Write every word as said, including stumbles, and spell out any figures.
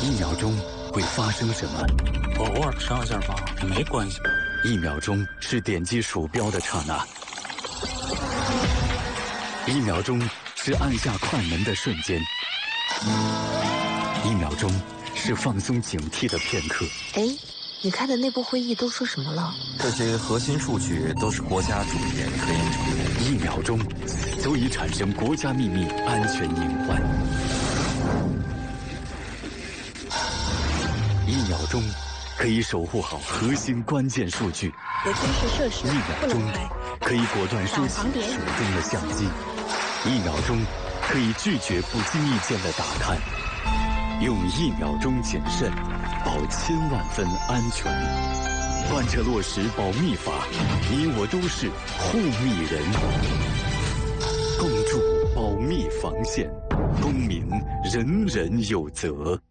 一秒钟会发生什么？ 偶尔上下吧，没关系。 一秒钟是点击鼠标的刹那，一秒钟是按下快门的瞬间，一秒钟是放松警惕的片刻。 哎，你开的内部会议都说什么了？ 这些核心数据都是国家主研科研成果。 一秒钟足以产生国家秘密安全隐患。一秒钟可以守护好核心关键数据。 核军事设施一秒钟可以果断收起手中的相机。一秒钟可以拒绝不经意间的打探。用一秒钟谨慎，保千万分安全。贯彻落实保密法，你我都是护密人。共筑保密防线，公民人人有责。